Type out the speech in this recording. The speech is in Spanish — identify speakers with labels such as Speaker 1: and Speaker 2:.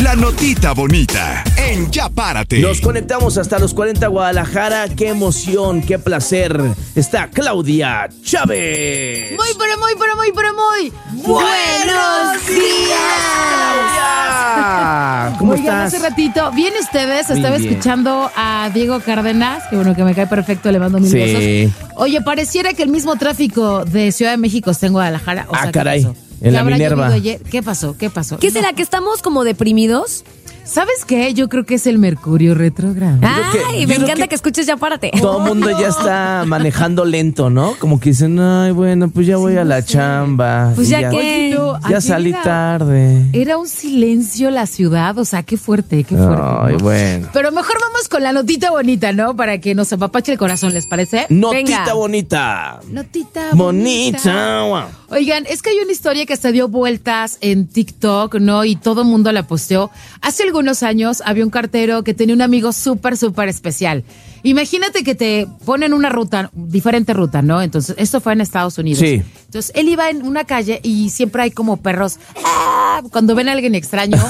Speaker 1: La notita bonita en Ya Párate.
Speaker 2: Nos conectamos hasta los 40 Guadalajara. ¡Qué emoción, qué placer! Está Claudia Chávez.
Speaker 3: Muy buenos días.
Speaker 2: ¿Cómo
Speaker 3: Oigan,
Speaker 2: estás?
Speaker 3: hace ratito, bien ustedes,
Speaker 2: Muy
Speaker 3: estaba
Speaker 2: bien.
Speaker 3: escuchando a Diego Cárdenas, que bueno, que me cae perfecto, le mando mil
Speaker 2: Sí.
Speaker 3: besos. Oye, pareciera que el mismo tráfico de Ciudad de México está en Guadalajara. O sea, ¿qué
Speaker 2: caray,
Speaker 3: pasó?
Speaker 2: en
Speaker 3: ¿Qué
Speaker 2: la
Speaker 3: habrá
Speaker 2: Minerva.
Speaker 3: llovido ayer? ¿Qué pasó?
Speaker 4: ¿Qué
Speaker 3: No.
Speaker 4: será? ¿Que estamos como deprimidos?
Speaker 3: ¿Sabes qué? Yo creo que es el Mercurio retrógrado.
Speaker 4: Ay, me
Speaker 2: creo
Speaker 4: encanta
Speaker 2: que-
Speaker 4: que escuches Ya Párate.
Speaker 2: Todo el mundo ya está manejando lento, ¿no? Como que dicen, ay, bueno, pues ya voy a la chamba.
Speaker 4: Pues
Speaker 2: y
Speaker 4: ya que-
Speaker 3: Oye, no,
Speaker 2: Ya
Speaker 3: ayer
Speaker 2: salí
Speaker 3: era-
Speaker 2: tarde.
Speaker 3: Era un silencio la ciudad, o sea, qué fuerte, qué fuerte.
Speaker 2: Ay,
Speaker 3: ¿no?
Speaker 2: bueno.
Speaker 3: Pero mejor vamos con la notita bonita, ¿no? Para que nos apapache el corazón, ¿les parece?
Speaker 2: Notita
Speaker 4: Venga.
Speaker 2: bonita.
Speaker 3: Notita
Speaker 2: Bonita. Wow.
Speaker 3: Oigan, es que hay una historia que se dio vueltas en TikTok, ¿no? Y todo el mundo la posteó. Hace algunos años había un cartero que tenía un amigo súper especial. Imagínate que te ponen una ruta, diferente ruta, ¿no? Entonces, esto fue en Estados Unidos.
Speaker 2: Sí.
Speaker 3: Entonces, él iba en una calle y siempre hay como perros. ¡Ah! Cuando ven a alguien extraño,